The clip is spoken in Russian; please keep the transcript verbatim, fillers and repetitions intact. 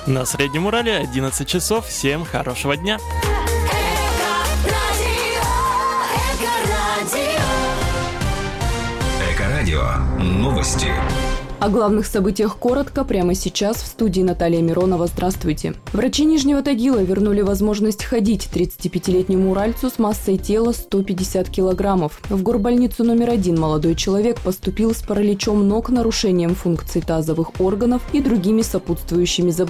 На Среднем Урале одиннадцать часов. Всем хорошего дня. Эко-радио. Новости. О главных событиях коротко прямо сейчас в студии Наталья Миронова. Здравствуйте. Врачи Нижнего Тагила вернули возможность ходить тридцатипятилетнему уральцу с массой тела сто пятьдесят килограммов. В горбольницу номер один молодой человек поступил с параличом ног, нарушением функций тазовых органов и другими сопутствующими заболеваниями.